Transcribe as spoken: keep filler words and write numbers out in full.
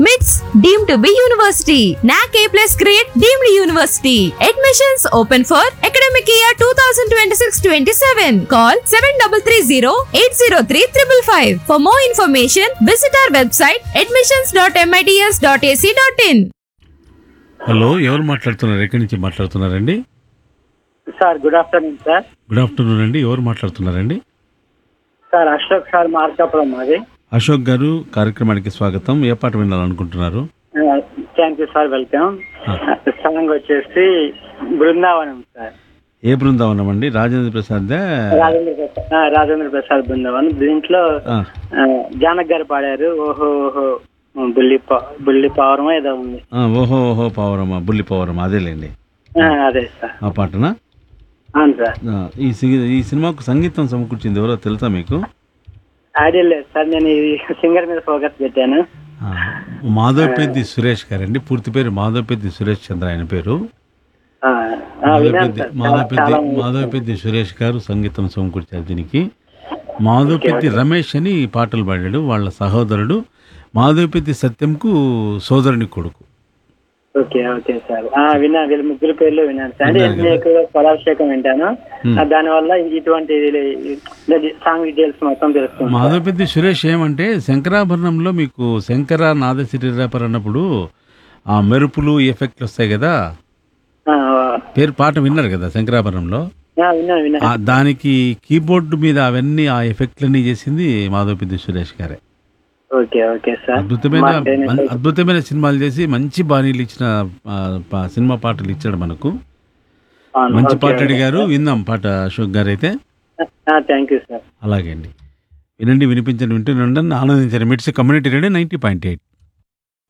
మిట్స్ deemed to be university. నాక్ ఏ plus grade deemed university. Admissions open for academic year two thousand twenty six twenty seven. Call seven double three zero eight zero three triple five. For more information visit our website admissions dot MITS dot AC dot in. Hello, ఎవరు మాట్లాడుతున్నారు? ఎక్కడి నుంచి మాట్లాడుతున్నారండి? Sir good afternoon sir. Good afternoon అండి. ఎవరు మాట్లాడుతున్నారండి? Sir Ashok sir Markapuram మాది. అశోక్ గారు, కార్యక్రమానికి స్వాగతం. ఏ పాట వినాలనుకుంటున్నారు? Thank you sir, welcome. Song వచ్చేసి బృందావనం సార్. ఏ బృందావనం అండి? రాజేంద్ర ప్రసాద్ రాజేంద్ర ప్రసాద్ రాజేంద్ర ప్రసాద్ బృందావనం. దీంట్లో జానక్ గారు పాడారు. ఓహో ఓహో బుల్లి బుల్లి పావరమా ఏదో ఉంది. ఓహో ఓహో పావరమా బుల్లి పావరమా, అదేలేండి. అదే సార్, ఆ పాటనా? అవును సార్. ఈ ఈ సినిమాకు సంగీతం సమకూర్చింది ఎవరో తెలుసా మీకు? ఐడియా లేదు సార్, నేను ఈ సింగర్ మీద ఫోకస్ పెట్టాను. మాధవపెద్ది సురేష్ గారండి. పూర్తి పేరు మాధవపెద్ది సురేష్ చంద్ర, ఆయన పేరు. మాధవపెద్ది మాధవపెద్ది మాధవపెద్ది సురేష్ గారు సంగీతం సమకూర్చారు దీనికి. మాధవపెద్ది రమేష్ అని పాటలు పాడాడు. వాళ్ళ సహోదరుడు మాధవపెద్ది సత్యంకు సోదరుని కొడుకు. ఓకే ఓకే సార్, విన్నా. వీళ్ళ ముగ్గురు పేర్లు విన్నాను సార్. ఎక్కువ పలాభిషేకం వింటాను, దానివల్ల ఇటువంటి సాంగ్ డీటెయిల్స్ మొత్తం తెలుస్తుంది. మాధవపెద్ది సురేష్ ఏమంటే శంకరాభరణంలో మీకు శంకర నాదశరీరాపర్ అన్నప్పుడు ఆ మెరుపులు ఎఫెక్ట్లు వస్తాయి కదా, పేరు పాట విన్నారు కదా శంకరాభరణంలో? దానికి కీబోర్డు మీద అవన్నీ ఆ ఎఫెక్ట్లన్నీ చేసింది మాధవపెద్ది సురేష్ గారే. అద్భుతమైన అద్భుతమైన సినిమాలు చేసి మంచి బాణీలు ఇచ్చిన సినిమా పాటలు ఇచ్చాడు మనకు. మంచి పాట అడిగారు, విందాం పాట అశోక్ గారు అయితే. అలాగే అండి, వినండి, వినిపించండి, వింటూనే ఉండండి, ఆనందించండి. మిట్స్ community radio ninety point eight.